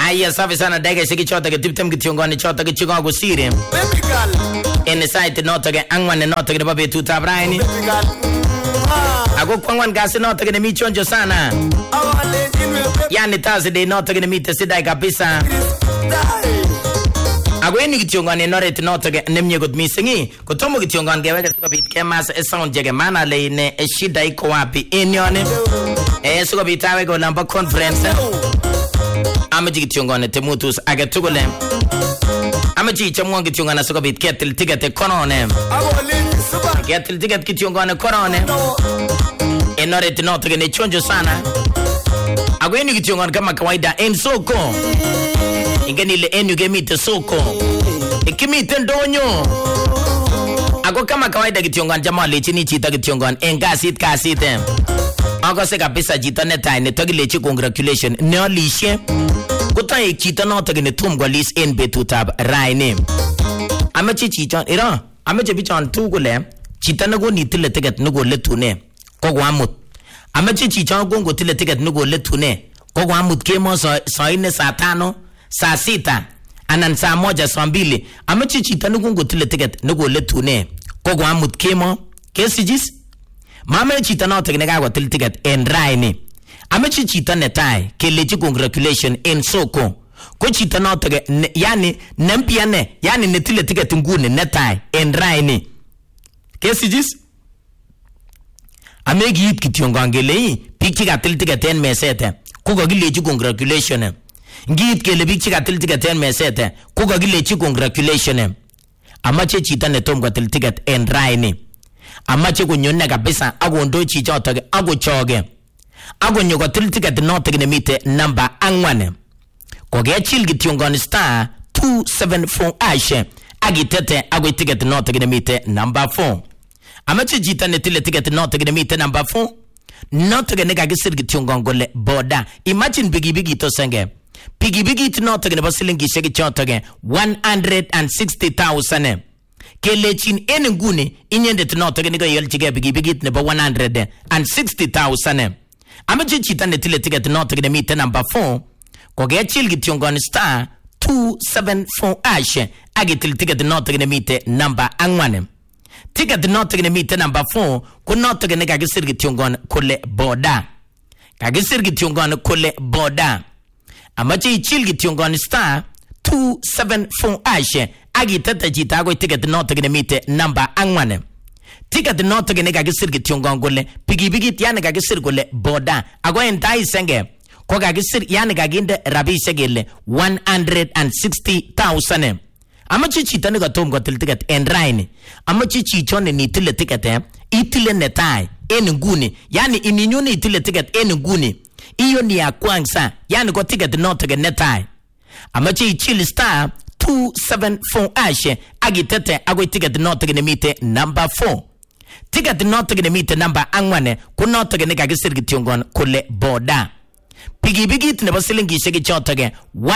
Aya safi sana daga shiki chota ke tiptem kitiongo ni chota ke chigo gusire. En site nota ke angwan nota ke babe tu tabraini. Ako kwangwan gasi nota ke mi chonjo sana. Yani tazi de nota ke mi tesida kabisa. Ako eni kitiongo ni noreti nota ke nemye gut misingi. Kutomo kitiongo ke weke tukabit ke mas sound jege mana le ne shida iko wapi enione. Suko bitawe go lamba conference. Amaji kitiongo temutus agetugole. Amaji chamwa kitiongo na suko bit ketil ticket konone. Ketil ticket kitiongo na konone. Enore tinoto ke ne chonjo sana. Agweni kitiongo kama kawaida en soko. Ingeni le enu gemite soko. Ikimite ndonyo. Ako kama kawaida kitiongo jamaa le chini chita kitiongo engasit kasite. Ako se kabisa jita netai ne togilechi congratulation ne olishe. Kuta e chita nota ke ne tumgwa lis en betutab raine. Amachi chichon ira amache bichon tugule chita nago ni tile ticket nago letune kogo amut. Amachi chichon gongo tile ticket nago letune kogo amut kemo saa 4 saa 5 saa 6 anan saa 1 saa 2. Amachi chita nago tile ticket nago letune kogo amut kemo kesijis. Mama chita nota ke nega tile ticket en raine. Amachi chita netai kelechi congratulation en soko. Ko chita nota ke yani nempiane yani netile ticket ngune netai en raine. Kesijis amegi hit kitiongo angele piki ka tile ticket en mesete ko gilechi congratulation. Ngit kele piki ka tile ticket en mesete ko gilechi congratulation. Amache chita netom ka tile ticket en raine. Amache kunyone kabisa agondo chicha toge agochoge. Agonyo ka tile ticket nota ke nemite number angwane. Koge chil kitiongo star 274 ashe agitete ago ticket nota ke nemite number 4. Amache jita ne tile ticket nota ke nemite number 4. Nota ke nega gisir kitiongo gole boda. Imagine bigi to senge. Bigi nota ke ne basilingi sheki chota ke 160,000. Kelechin enengune inyende nota ke nega yelchige bigi ne ba 160,000. Amache jita ne tile ticket nota ke nemite number 4. Koge chil kitiongo star 274 ashe agitil ticket nota ke nemite number angwane. Ticket nota ke nemite number 4 ko nota ke nega gisir kitiongo kole boda. Kagisir kitiongo kole boda. Amache chil kitiongo star 274 ashe agitata jita go ticket nota ke nemite number angwane. Ticket nota ke nega gisir kitiongo kole pigi yani ga gisir kole boda. Ago entai senge ko ga gisir yani ga ginde rabishe gele 160,000. Amachi chita ne gatom go til ticket en raine. Amachi chichone ni tile ticket itile netai enunguni yani ininyone itile ticket enunguni. Iyo ni ya kwanza yani go ticket nota ke netai. Amachi chill star 274 ashe agitete ago ticket nota ke nemite number 4. Ticket nota ke nemite number angwane ko nota ke ne ga gisir kitiongon kole boda. Pigi tne basilingi sheki chota ke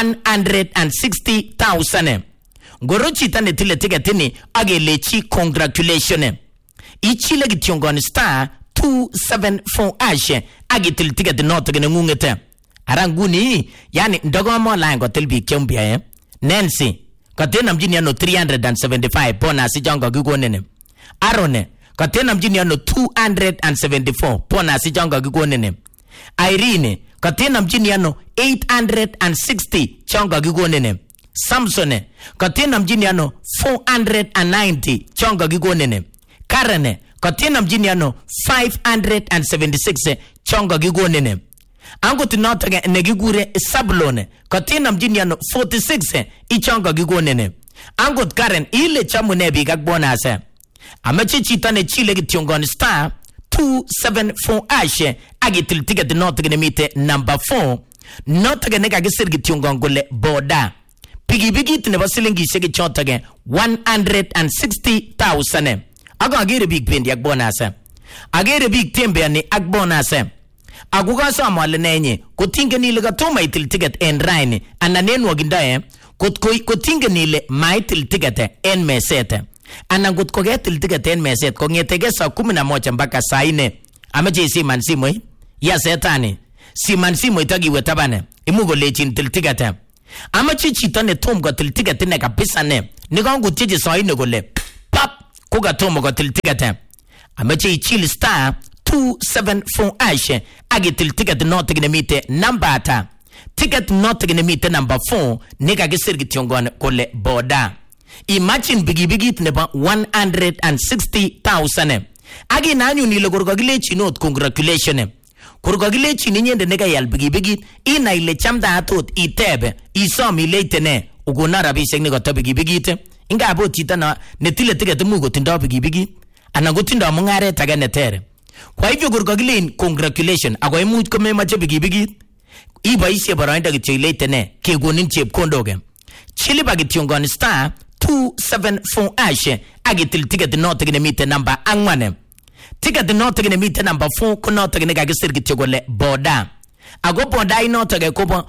160,000. Gorochi tane tile ticket ni agelechi congratulation. Ichile kitiongo star 274 ashe agitil ticket nota ke ngungete. Aranguni yani ndogo mo lango tilbi kyombia Nancy katena mjini ano 375 pona sijongo gigonene. Arone katena mjini ano 274 pona sijongo gigonene. Irene katena mjini ano 860 chonga gigonene. Samsone katena mjini ano 490 chonga gigonene. Karene katena mjini ano 576 chonga gigonene. Ango tinota negigure sablone katena mjini ano 46 ichonga gigonene. Ango Karen ile chamu nebi kagbonase. Amache chitane chile kitiongo star 274 ashe agitil ticket nota ke nemite number 4. Nota ke nega gisir kitiongo gole boda. Pigi tne basilingi sheki chota ke 160,000. Ago agere big bendi agbonase. Agere big tembe ani agbonase. Aguga so amale nenye kotinge nile gatoma itil ticket en raine ananenu wagindae kotinge nile maitil ticket en mesete. Anangut ko getil ticket en meset ko ngetege sa 11 mpaka saa 4. Amache siman simo ya setani siman simo itagi wetabane imugo lechin til ticket Amache chito ne tom kotil ticket ne kabisa ne. Nikangutieje soine kole. Pap kuka tom kotil ticket. Amache ichil star 274 ash agitil ticket note gnemite number ata. Ticket note gnemite number 4 nikakisir kitiongon kole boda. Imagine bigibigit nebo 160,000. Agi nanyu nile kurkokilechi not congratulations. Kurkokilechi ninyende nekayal bigibigit ina ile chamda atot itebe isom ile itene ukona rabishek nikoto bigibigit. Inga abo chita na netile ticket mu kotindo bigibigit ana kotindo mungaret age netere. Kwa hivyo kurkokilen congratulations ako imuch komemache bigibigit iboisie boroindo kityo ile itene kekonin chepkondok. Chilipa kitiongon star 274 ash agitil ticket note gnemite number 4. Ticket note gnemite number 4 ko note nekakisir kityo kole boda. Ako boda inoto ke kobo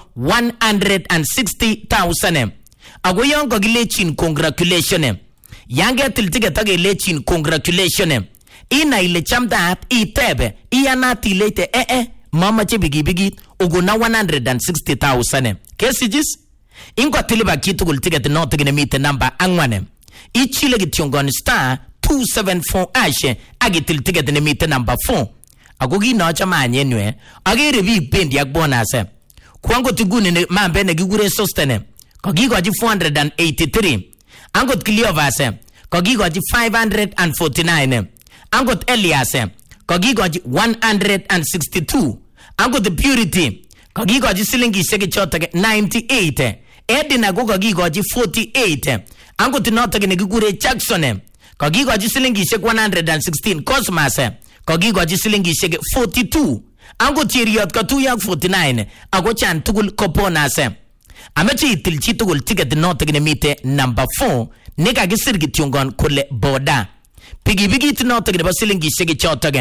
160,000. Ako yon kokilechin congratulations. Yange til ticket agelechin congratulations. Ina ile chamdaat itebe iyanat ilete mamache bigibigit uguna 160,000. Kesijis ingo tiliba kitugul ticket note gnemite number 4. Ichile kitiongon star 274 ash agitil ticket nemite number 4. Ako ginocha manyenwe agere bi bendi ak bonus. Kwango tuguni mambe ne gigure sostene kagigoji 483. Angot Cleovas kagigoji 549. Angot Elias kagigoji 162. Angot Purity kagigoji silingishek chotok 98. Edina go kagigoji 48. Angot notok nekikure Jackson kagigoji silingishek 116. Cosmas kagigoji silingishek 42. Angot Cheriot katuyak 49. Ako chan tugul koponas. Amache itil chi tugul ticket notok nemite number 4 nekakisir kitiongon kole boda. Pigibigit notok nebo silingishek chotok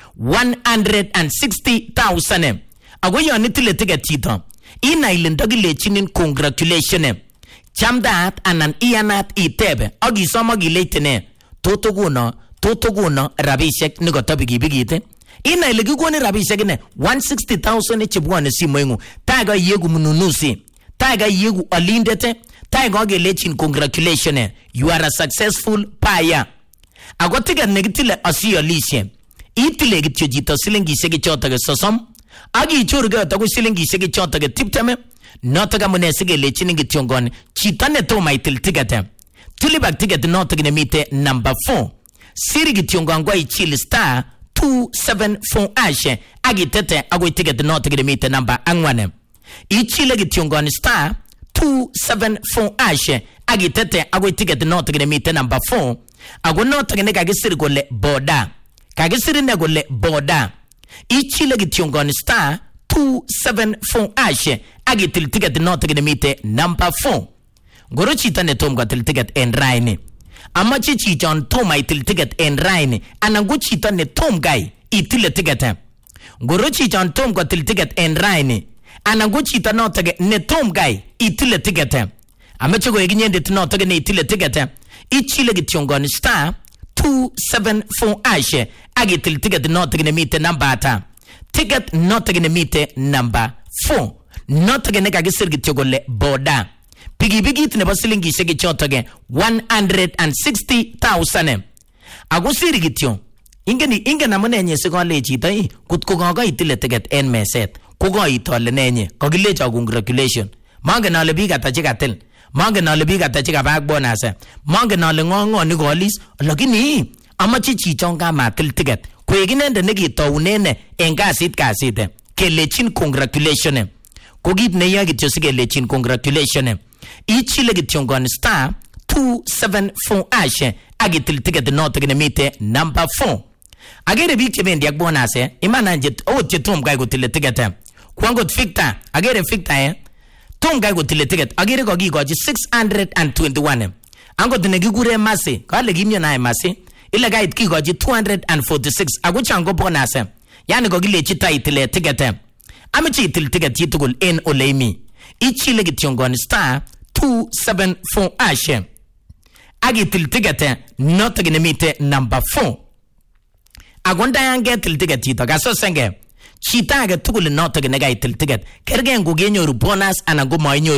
160,000. Ako yon itile ticket chito ina ile ndokilechinin congratulations. Chamdaat anan iyanat itebe agisom akileitene totokuno rabishek nikoto bigibigit. Ina ile kikoni rabishek ne 160,000 chebwane simoingu. Taiga yegu mnunusi. Taiga yegu alindete. Taiga agelechin congratulations. You are a successful buyer. Ako ticket nekitile asialishe. Itile kityo jito silingishek chotok sosom. Agi churge taku silingishek chotok 20. Notoka mune sigelechin kitiongon chito netoma itil ticket. Tulibak ticket notok nemite number 4. Siri kitiongon kwa ichili star 274 ash agitete agoi ticket notok nemite number 4. Ichile kitiongon star 274 ash agitete agoi ticket notok nemite number 4. Ago notok nekakisir kole boda. Kakisir ne kole boda. Ichile kitiongon star 274 ash agitil ticket notok nemite number 4. Ngoro chito netom kotil ticket en raini. Amache chichon toma itil ticket en raini. Anangu chito netom gai itile ticket. Ngoro chichon tom kotil ticket en raini. Anangu chito notok netom gai itile ticket. Amache ko eginyende notok ne itile ticket. Ichile kitiongon star 274 ash agitil ticket notok nemite number ata. Ticket notok nemite number 4. Notok nekakisir kityo kole boda. Pigibigit nebo silingishek chotok 160,000. Ako siri kityo ingen amune nye sikole chito kutko kakoitile ticket en meset kokoitole nenye kakilecho congratulations. Mangen ale biik ata chekatil. Mangen ale biik ata chekabak bonus. Mangen ale ngo nikolis. Lakini amache chichon kamatil ticket. Koek inende nekitounene en kasit kelechin congratulations. Ko kit neyoe kityo sikelechin congratulations. Ichile kitiongon star 274 ash agitil ticket notok nemite number 4. Agere biik chebendi ak bonus imana chetom kai kotile ticket. Kwangot Victor agere Victor tom kai kotile ticket agere kokikochi 621. Angot nekikure Masi kale kimyo nae Masi ile kait kikochi 246. Ako chango bonus yani kokilechi taitile ticket. Amache itil ticket chitugul en oleimi. Ichile kitiongon star 274 ash agitil ticket notok nemite number 4. Agonda yange til ticket chito kasosenge chita age tugul notok nekaitil ticket kergen ko kenyoru bonus anan ko mainyoru.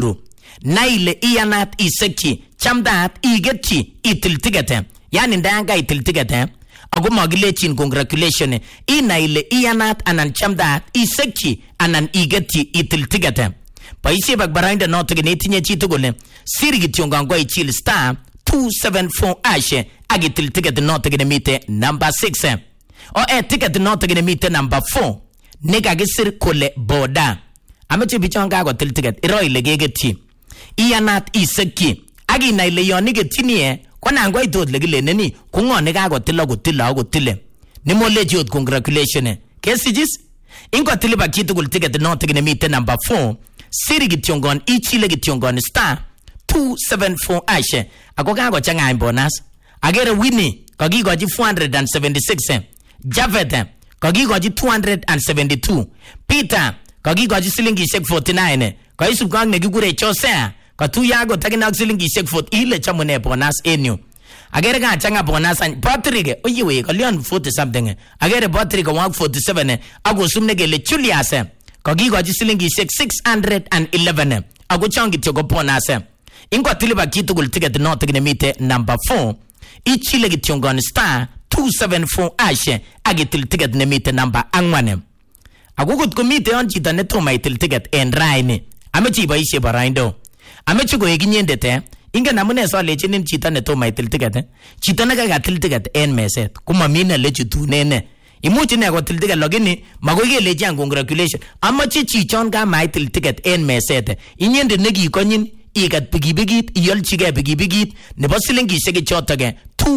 naile iyanat isekchi chamdaat igetchi itil ticket yani ndanga itil ticket ako magilechin congratulation inaile iyanat anan chamdaat isekchi anan igetchi itil ticket Paishe bakbaraindo noto genetinye chitugul siri kityongango ichil star 274 ashe agitil ticket noto genemite number 6 ticket noto genemite number 4 nekagisir kole boda ameche bichonga go til ticket iro ile gegetchi iyanat isekchi agina ile yon igetchinie kwanango itot legileneni kungo nekagotilo gotile nimolechi ot congratulation kesijis ingo tiliba chitugul ticket noto genemite number 4 siri kityongon ichile kityongon star 274 ashe ako kago changa bonus agere Winnie kagigoji 476 Javed kagigoji 272 Peter kagigoji silingishek 49 kaisub kang negigure Josea katuyago taginak silingishek 40 ile chamune bonus enyu agere ka changa bonus Patrick oyewe kalion 40 something agere Patrick 147 agosumne gele Julius kagigoji silingishek 611 ako changi tyogo bonus ingo tiliba kitugul ticket noto genemite number 4 ichile kityongon star 274 ashe agitil ticket nemite number 4 agugut komite on chito netoma itil ticket en raini amechi boisie baraindo amechi ko eginyendete inge namune so lechinin chito netoma itil ticket chito nekagatil ticket en meset kumamine lechutunene imuchi ne gotil ticket lakini magoi kelechi congratulation amechi chichon ka maitil ticket en meset inyende negikonyin ikat bigibigit iyolchige bigibigit nebo silingishek chotoge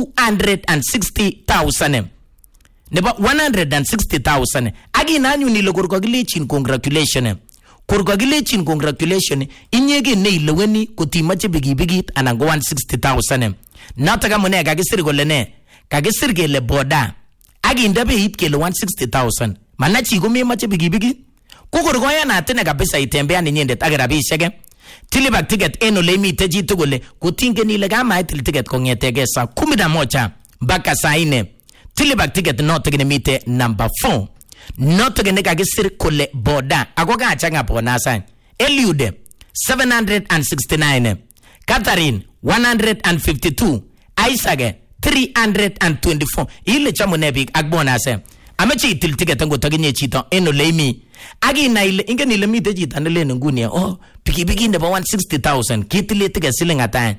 260,000 nebo 160,000 aginanyu nile kurkogilechin congratulation inyege ne ileweni kotimache bigibigit anan go 160,000 noto kamune kagisir kole ne kagisir kele boda aginde beit kele 160,000 manachi komemache bigibigit kukorgoyanat ne kabisa itembea ninyendet ak rabishek tilibak ticket eno le imite chitugul kutingen ile kama itil ticket kongetege saa 11 mpaka saa 4 tilibak ticket noto genemite number 4 noto gene kagisir kole boda ako kachanga bonasa Eliude 769 Catherine 152 Isaac 324 ile chamune big ak bonasa amechi itil ticket ngotaginye chito eno le imi agina ile ingen ile mite chito ne len nguni pikipiki nebo 160,000 kitile ticket siling atan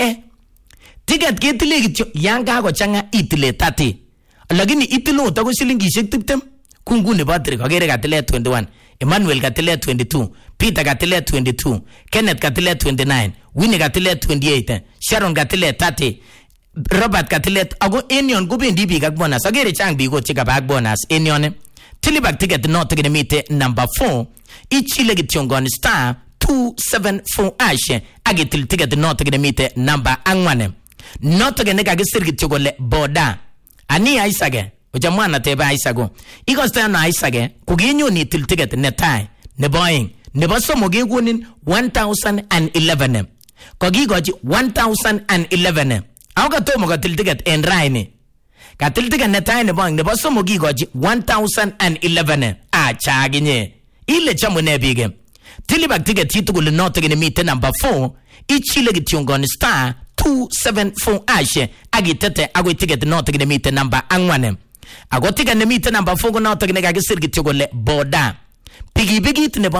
ticket kitile kityo yanga go changa itile 30 lakini itilo to go silingishek 20 kunguni Patrick agere katile 21 Emmanuel katile 22 Peter katile 22 Kenneth katile 29 Winnie katile 28 Sharon katile 30 Robert katile ago enion kubendi big ak bonus agere chang bigo chika bag bonus enion tilibak ticket noto genemite number 4 ichile kityongon star 274 ashe agitil ticket noto genemite number 4 noto gene kagisir kityogole boda ani Isaac ojamwana teba Isaac ikosta na Isaac kuginyo til ticket netai neboing nebo somo gegunin 1011 kogigoji 1011 awga tomo katil ticket en raini katil ticket netai nebo somo gigoji 1011 chaginye ile chamune bige tilibak ticket chitugul noto genemite number 4 ichile kityongon star 274 ashe agitete ago ticket noto genemite number 4 ago ticket nemite number 4 noto gene kagisir kityogole boda pigibigit nebo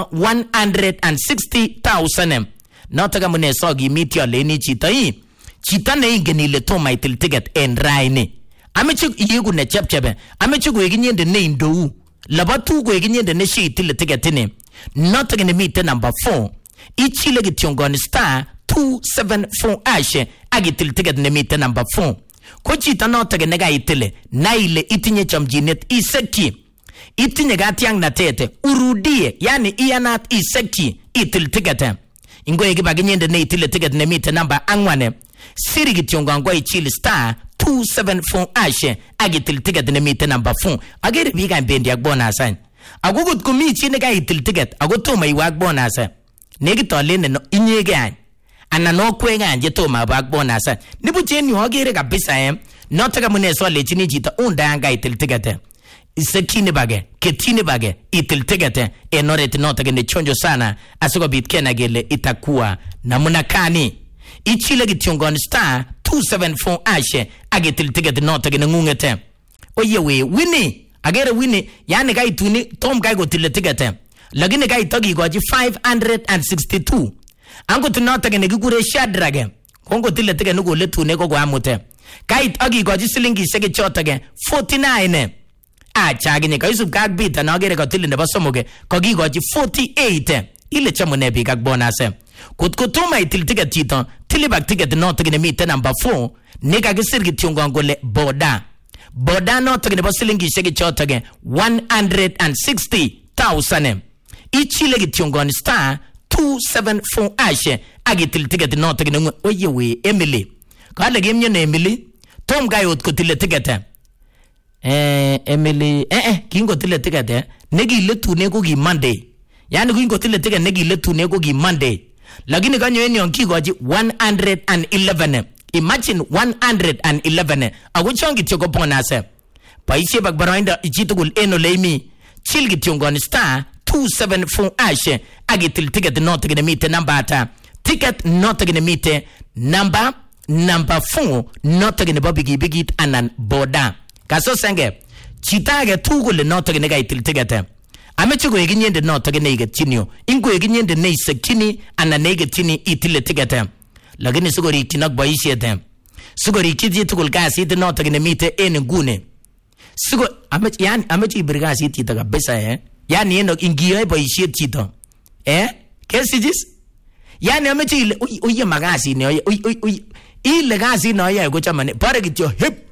160,000 noto gamune sogi mityo leni chito ne ingen ile toma itil ticket en raini amechi yegu ne chepchebe amechi go eginyende ne indou labatu go eginyende ne shitile ticket ni noto gene mite number 4 ichile kityongon star 274 ashe agitil ticket ne mite number 4 ko chito noto gene ga itile na ile itinye chamjinet isekki itinye gatiang na tete urudie yani iyanat isekki itil ticket ingo egibaginyende ne itile ticket ne mite number 4 siri kityongon ichile star 274 ashe agitil ticket ne mite number 4 agere biga bendi ak bonus agugut komi chi ne ga itil ticket agotoma iwak bonus negitolene no inyege ana no kwenganje toma bak bonus nibuchen yu agere kabisa notaka mune so lechini chito undanga itil ticket isekini bage ketini bage itil ticket enoret notaka ne chonjo sana asikobit kena gele itakuwa namuna kani ichile kityongon star 274 ashe agitil ticket noto gine ngungete oye we wini agere wini yani kai tuni tom kai gotile ticket lakini kai togi goji 562 ango tunoto gine gikure Shadrage kongo tile ticket nugo letune ko amute kai agi goji silingi sege chotage 49 achagine kai sub kag bita na agere gotile nebo somoge kogi goji 48 ile chamune bi kag bonase kutuma itil ticket chito tilibak ticket noto gine mite number 4 nika gisir kityongon gole boda noto gine bo silingi sege chotage 160,000 ichile kityongon star 274 ashe agitil ticket noto gine oye we Emily kale gemnyo ne Emily tom gayot ko tile ticket Emily kingo tile ticket negile tune ko gi Monday yani kingo tile ticket negile tune ko gi Monday lakini kanyo enyon kigoji 111 imagine 111 aguchongi tioko ponase paishe bakbaroinda ichitugul eno leimi chilgi tiongon star 274 ashe agitil ticket noto gine mite number ata ticket noto gine mite number 4 noto gine bigit anan boda kaso senge chitage tugul noto gine gaitil ticket ameche ko eginyende noto gine igetchinio ingo eginyende ne isekini anan ne igetchini itile ticket lakini sigori kinak boisiet sigori kiti tugul kasit noto gine mite en ngune sigo ameche ibir kasit chito kabisa yani eno ingiyoe boisiet chito kesijis yani ameche ile oye magasi ne oye ile kasi no yae ko chamane pare kityo hip